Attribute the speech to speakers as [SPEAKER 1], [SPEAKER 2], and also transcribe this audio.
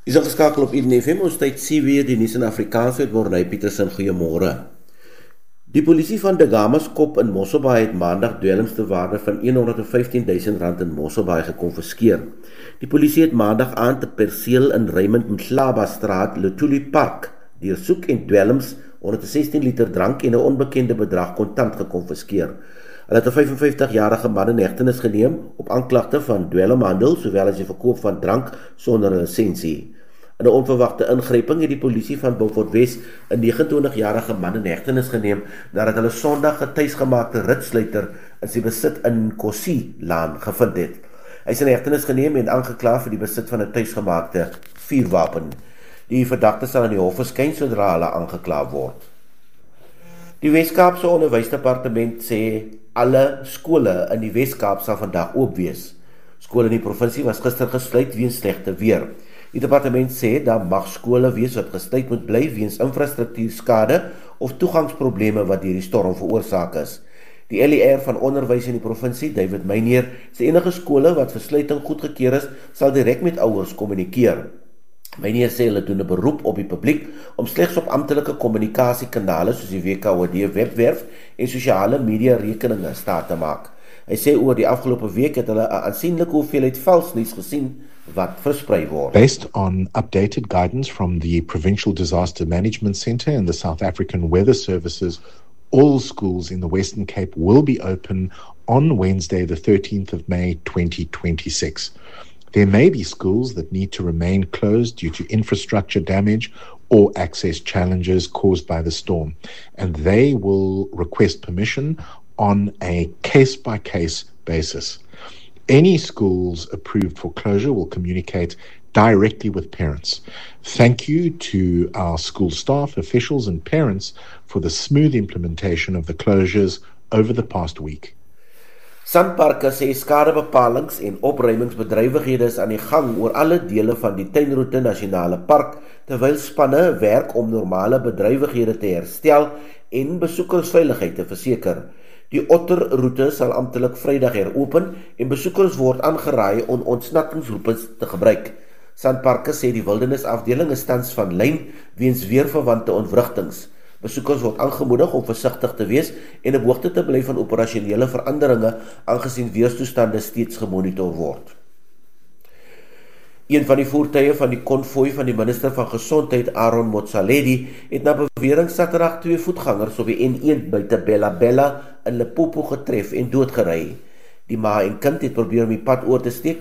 [SPEAKER 1] Is ingeskakel op Eden FM, ons tyd sien weer die nuus in Afrikaans uit Morney Petersen, goeiemôre. Die polisie van Daggamas Kop in Mosselbaai het maandag dwelms te waarde van R115.000 in Mosselbaai gekonfiskeer. Die polisie het maandag aand te perseel in Raymond Mhlaba straat, Luthuli Park, deursoek en dwelms 116 liter drank en 'n onbekende bedrag kontant gekonfiskeer. Hulle het 'n 55-jarige man in hegtenis geneem op aanklagte van dwelmhandel, sowel as die verkoop van drank sonder 'n lisensie. In 'n onverwagte ingryping het die polisie van Beaufort Wes 'n 29-jarige man in hegtenis geneem nadat hulle Sondag 'n tuisgemaakte ritsluiter in sy besit in Kossie-laan gevind het. Hy is in hegtenis geneem en aangekla vir die besit van 'n tuisgemaakte vuurwapen. Die verdagte sal in die hof verskyn sodra hulle aangekla word. Die Wes-Kaapse Onderwysdepartement sê alle skole in die Wes-Kaap sal vandag oop wees. Skole in die provinsie was gister gesluit weens slegte weer. Die departement sê daar mag skole wees wat gesluit moet bly weens infrastruktuurskade of toegangsprobleme wat deur die storm veroorsaak is. Die LER van onderwys in die provinsie, David Meinier, sê enige skole wat vir sluiting goedgekeur is, sal direk met ouers kommunikeer. Meinier sê hulle doen 'n beroep op die publiek om slegs op amptelike kommunikasiekanale soos die WKOD webwerf en sosiale media rekeninge staat te maak. Hy sê oor die afgelope week het hulle 'n aansienlike hoeveelheid vals nuus gesien wat versprei word.
[SPEAKER 2] Based on updated guidance from the Provincial Disaster Management Centre and the South African Weather Services, all schools in the Western Cape will be open on Wednesday, the 13th of May, 2026. There may be schools that need to remain closed due to infrastructure damage or access challenges caused by the storm, and they will request permission on a case-by-case basis. Any schools approved for closure will communicate directly with parents. Thank you to our school staff, officials and parents for the smooth implementation of the closures over the past week.
[SPEAKER 1] Sanparks sê skadebepalings en opruimingsbedrywighede is aan die gang oor alle dele van die Tuinroete Nasionale Park, terwyl spanne werk om normale bedrywighede te herstel en besoekersveiligheid te verseker. Die Otterroete sal amptelik Vrydag heropen en besoekers word aangeraai om ontsnappingsroepe te gebruik. Sanparks sê die wildernisafdeling is tans van lyn weens weerverwante ontwrigtings. Besoekers word aangemoedig om versigtig te wees en op hoogte te bly van operasionele veranderinge aangesien weerstoestande steeds gemonitor word. Een van die voertuie van die konvooi van die minister van Gesondheid, Aaron Motsoaledi, het na bewering Saterdag 2 voetgangers op die N1 buite Bella Bella in Limpopo getref en doodgery. Die ma en kind het probeer om die pad oor te steek,